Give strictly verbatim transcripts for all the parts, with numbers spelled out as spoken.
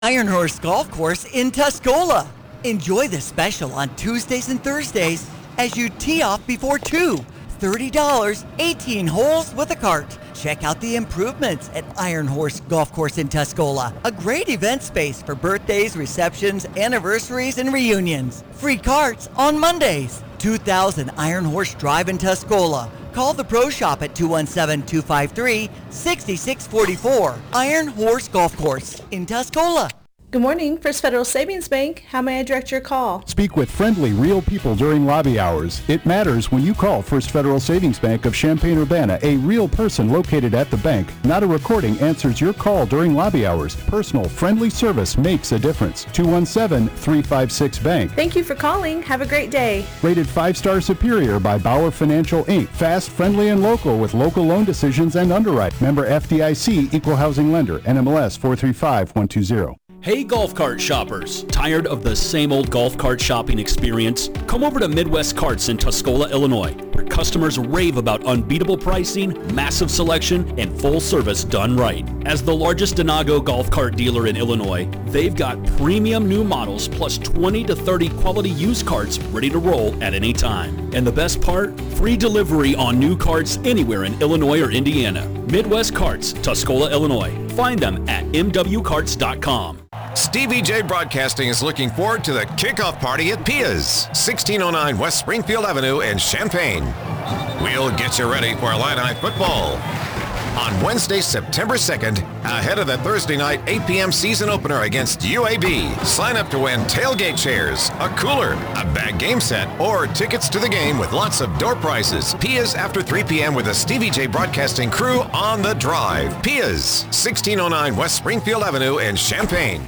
Iron Horse Golf Course in Tuscola. Enjoy the special on Tuesdays and Thursdays as you tee off before two. thirty dollars, eighteen holes with a cart. Check out the improvements at Iron Horse Golf Course in Tuscola. A great event space for birthdays, receptions, anniversaries, and reunions. Free carts on Mondays. two thousand Iron Horse Drive in Tuscola. Call the Pro Shop at two one seven, two five three, six six four four. Iron Horse Golf Course in Tuscola. Good morning, First Federal Savings Bank. How may I direct your call? Speak with friendly, real people during lobby hours. It matters when you call First Federal Savings Bank of Champaign-Urbana. A real person located at the bank, not a recording, answers your call during lobby hours. Personal, friendly service makes a difference. two one seven, three five six, bank. Thank you for calling. Have a great day. Rated five-star superior by Bauer Financial, Incorporated. Fast, friendly, and local with local loan decisions and underwrite. Member F D I C, Equal Housing Lender, N M L S four three five one two zero. Hey golf cart shoppers, tired of the same old golf cart shopping experience? Come over to Midwest Carts in Tuscola, Illinois, where customers rave about unbeatable pricing, massive selection, and full service done right. As the largest Denago golf cart dealer in Illinois, they've got premium new models plus twenty to thirty quality used carts ready to roll at any time. And the best part? Free delivery on new carts anywhere in Illinois or Indiana. Midwest Carts, Tuscola, Illinois. Find them at m w carts dot com. Stevie J Broadcasting is looking forward to the kickoff party at Pia's, sixteen oh nine West Springfield Avenue in Champaign. We'll get you ready for Illini football. On Wednesday, September second, ahead of the Thursday night eight p.m. season opener against U A B. Sign up to win tailgate chairs, a cooler, a bag game set, or tickets to the game with lots of door prizes. Pia's after three p.m. with the Stevie J Broadcasting crew on the drive. Pia's, sixteen oh nine West Springfield Avenue in Champaign.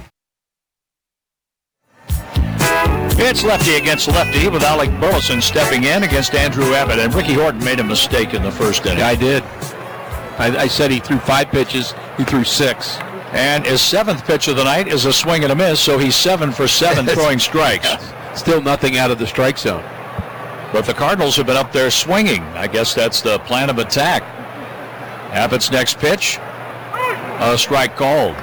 It's lefty against lefty with Alec Burleson stepping in against Andrew Abbott. And Ricky Horton made a mistake in the first inning. Yeah, I did. I, I said he threw five pitches. He threw six. And his seventh pitch of the night is a swing and a miss, so he's seven for seven throwing strikes. Still nothing out of the strike zone. But the Cardinals have been up there swinging. I guess that's the plan of attack. Abbott's next pitch, a strike called.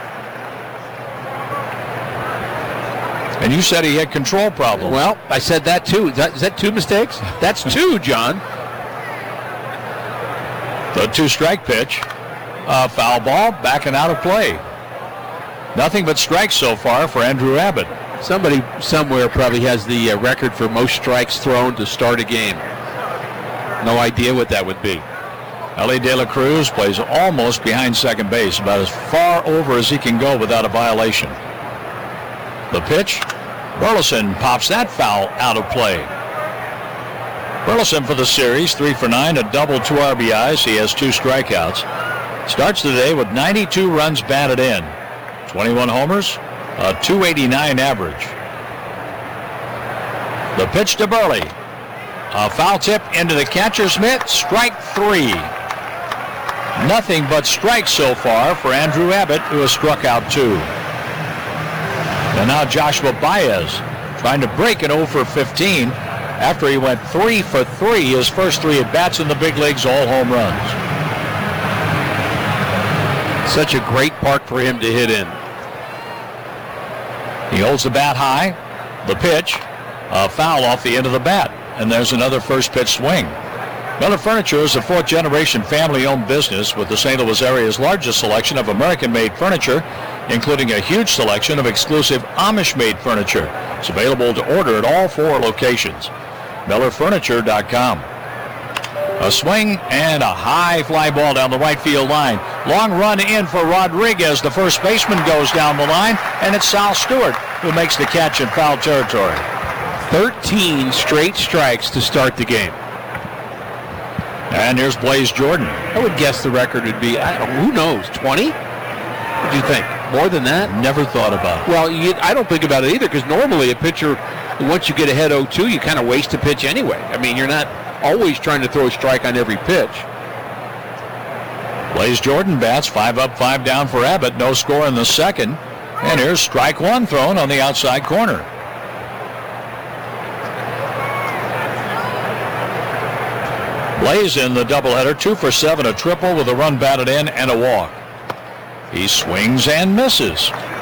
And you said he had control problems. Well, I said that too. Is that, is that two mistakes? That's two, John. The two-strike pitch, a foul ball, backing out of play. Nothing but strikes so far for Andrew Abbott. Somebody somewhere probably has the uh, record for most strikes thrown to start a game. No idea what that would be. Ellie De La Cruz plays almost behind second base, about as far over as he can go without a violation. The pitch, Burleson pops that foul out of play. Burleson for the series, three for nine, a double, two R B Is. He has two strikeouts. Starts the day with ninety-two runs batted in, twenty-one homers, a two eighty-nine average. The pitch to Burley. A foul tip into the catcher's mitt, strike three. Nothing but strikes so far for Andrew Abbott, who has struck out two. And now Joshua Baez trying to break an oh for fifteen after he went three for three. His first three at-bats in the big leagues, all home runs. Such a great park for him to hit in. He holds the bat high. The pitch, a foul off the end of the bat. And there's another first pitch swing. Miller Furniture is a fourth-generation family-owned business with the Saint Louis area's largest selection of American-made furniture, including a huge selection of exclusive Amish-made furniture. It's available to order at all four locations. Miller Furniture dot com. A swing and a high fly ball down the right field line. Long run in for Rodriguez. The first baseman goes down the line, and it's Sal Stewart who makes the catch in foul territory. thirteen straight strikes to start the game. And here's Blaze Jordan. I would guess the record would be, I don't, who knows, twenty? What do you think? More than that? Never thought about it. Well, you, I don't think about it either, because normally a pitcher, once you get ahead oh two, you kind of waste a pitch anyway. I mean, you're not always trying to throw a strike on every pitch. Blaze Jordan bats, five up, five down for Abbott. No score in the second. And here's strike one thrown on the outside corner. Blaze in the doubleheader, two for seven, a triple with a run batted in and a walk. He swings and misses.